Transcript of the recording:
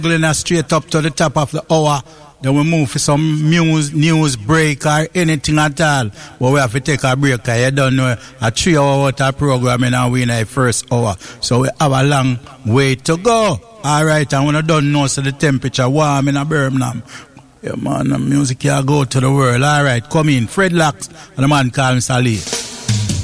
Going straight up to the top of the hour. Then we move for some news break or anything at all. But we have to take a break because you don't know a 3 hour water program and we in the first hour. So we have a long way to go. Alright, and when I don't know so the temperature warm in a Birmingham. Yeah man, the music here go to the world. Alright, come in. Fred Locks and the man called Salih.